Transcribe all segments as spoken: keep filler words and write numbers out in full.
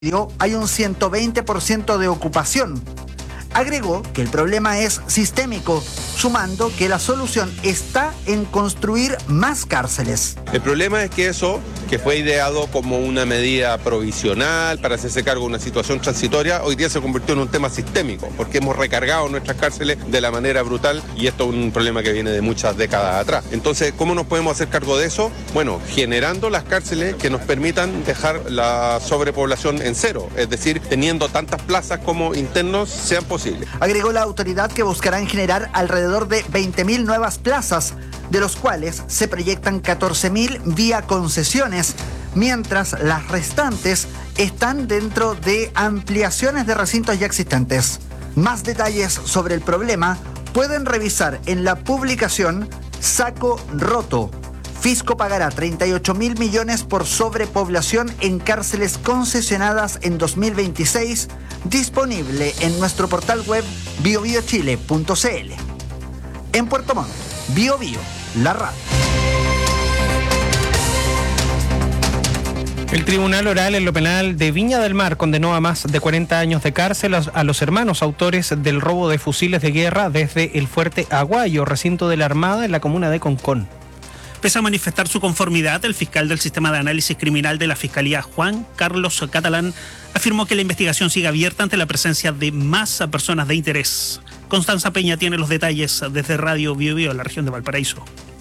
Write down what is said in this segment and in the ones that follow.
hay un ciento veinte por ciento de ocupación. Agregó que el problema es sistémico, sumando que la solución está en construir más cárceles. El problema es que eso, que fue ideado como una medida provisional para hacerse cargo de una situación transitoria, hoy día se convirtió en un tema sistémico, porque hemos recargado nuestras cárceles de la manera brutal y esto es un problema que viene de muchas décadas atrás. Entonces, ¿cómo nos podemos hacer cargo de eso? Bueno, generando las cárceles que nos permitan dejar la sobrepoblación en cero, es decir, teniendo tantas plazas como internos sean posibles. Agregó la autoridad que buscarán generar alrededor de veinte mil nuevas plazas, de los cuales se proyectan catorce mil vía concesiones, mientras las restantes están dentro de ampliaciones de recintos ya existentes. Más detalles sobre el problema pueden revisar en la publicación Saco Roto. Fisco pagará treinta y ocho mil millones por sobrepoblación en cárceles concesionadas en dos mil veintiséis, disponible en nuestro portal web bio bio chile punto c l. En Puerto Montt, Bio Bio, la radio. El Tribunal Oral en lo Penal de Viña del Mar condenó a más de cuarenta años de cárcel a los hermanos autores del robo de fusiles de guerra desde el Fuerte Aguayo, recinto de la Armada en la comuna de Concón. Pese a manifestar su conformidad, el fiscal del Sistema de Análisis Criminal de la Fiscalía, Juan Carlos Catalán, afirmó que la investigación sigue abierta ante la presencia de más personas de interés. Constanza Peña tiene los detalles desde Radio Bio Bio, la región de Valparaíso.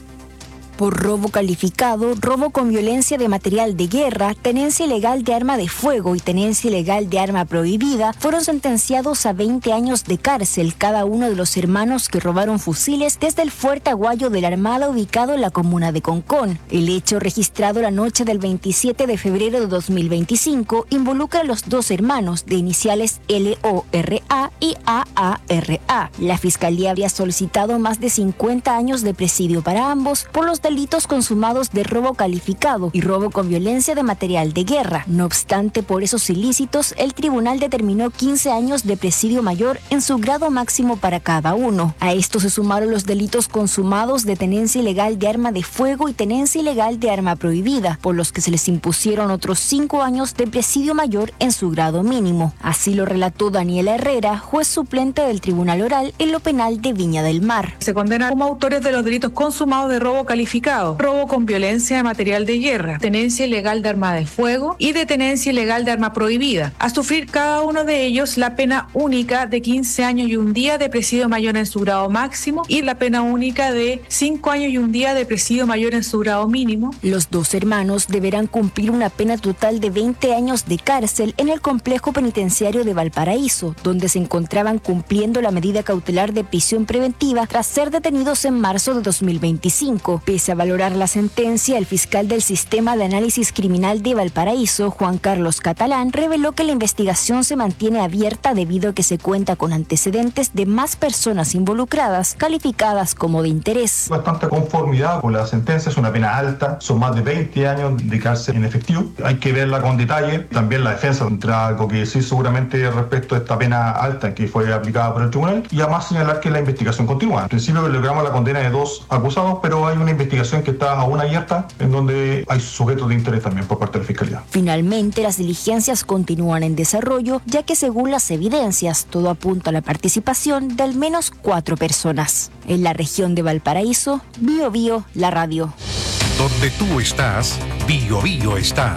Por robo calificado, robo con violencia de material de guerra, tenencia ilegal de arma de fuego y tenencia ilegal de arma prohibida, fueron sentenciados a veinte años de cárcel cada uno de los hermanos que robaron fusiles desde el Fuerte Aguayo de la Armada ubicado en la comuna de Concón. El hecho, registrado la noche del veintisiete de febrero de dos mil veinticinco, involucra a los dos hermanos de iniciales L O R A y A A R A. La Fiscalía había solicitado más de cincuenta años de presidio para ambos por los delitos consumados de robo calificado y robo con violencia de material de guerra. No obstante, por esos ilícitos, el tribunal determinó quince años de presidio mayor en su grado máximo para cada uno. A esto se sumaron los delitos consumados de tenencia ilegal de arma de fuego y tenencia ilegal de arma prohibida, por los que se les impusieron otros cinco años de presidio mayor en su grado mínimo. Así lo relató Daniela Herrera, juez suplente del Tribunal Oral en lo Penal de Viña del Mar. Se condenan como autores de los delitos consumados de robo calificado, robo con violencia de material de guerra, tenencia ilegal de arma de fuego y de tenencia ilegal de arma prohibida, a sufrir cada uno de ellos la pena única de quince años y un día de presidio mayor en su grado máximo y la pena única de cinco años y un día de presidio mayor en su grado mínimo. Los dos hermanos deberán cumplir una pena total de veinte años de cárcel en el complejo penitenciario de Valparaíso, donde se encontraban cumpliendo la medida cautelar de prisión preventiva tras ser detenidos en marzo de dos mil veinticinco. Pese a valorar la sentencia, el fiscal del Sistema de Análisis Criminal de Valparaíso, Juan Carlos Catalán, reveló que la investigación se mantiene abierta debido a que se cuenta con antecedentes de más personas involucradas, calificadas como de interés. Bastante conformidad con la sentencia, es una pena alta, son más de veinte años de cárcel en efectivo. Hay que verla con detalle. También la defensa tendrá algo que decir seguramente respecto a esta pena alta que fue aplicada por el tribunal y además señalar que la investigación continúa. En principio logramos la condena de dos acusados, pero hay una investigación que está aún abierta, en donde hay sujetos de interés también por parte de la Fiscalía. Finalmente, las diligencias continúan en desarrollo, ya que según las evidencias, todo apunta a la participación de al menos cuatro personas. En la región de Valparaíso, Bio Bio, la radio. Donde tú estás, Bio Bio está.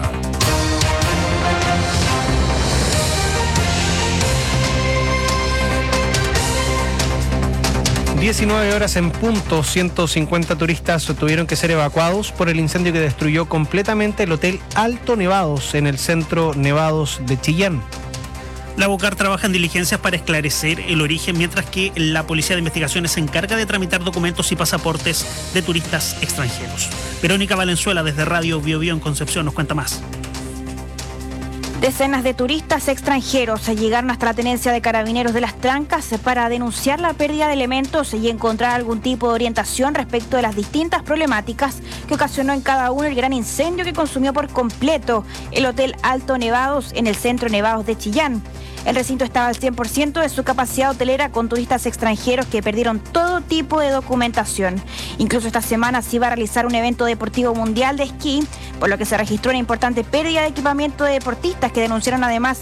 diecinueve horas en punto, ciento cincuenta turistas tuvieron que ser evacuados por el incendio que destruyó completamente el Hotel Alto Nevados en el centro Nevados de Chillán. La BOCAR trabaja en diligencias para esclarecer el origen, mientras que la Policía de Investigaciones se encarga de tramitar documentos y pasaportes de turistas extranjeros. Verónica Valenzuela desde Radio Bio Bio en Concepción nos cuenta más. Decenas de turistas extranjeros llegaron hasta la tenencia de Carabineros de Las Trancas para denunciar la pérdida de elementos y encontrar algún tipo de orientación respecto de las distintas problemáticas que ocasionó en cada uno el gran incendio que consumió por completo el Hotel Alto Nevados en el centro Nevados de Chillán. El recinto estaba al cien por ciento de su capacidad hotelera con turistas extranjeros que perdieron todo tipo de documentación. Incluso esta semana se iba a realizar un evento deportivo mundial de esquí, por lo que se registró una importante pérdida de equipamiento de deportistas que denunciaron además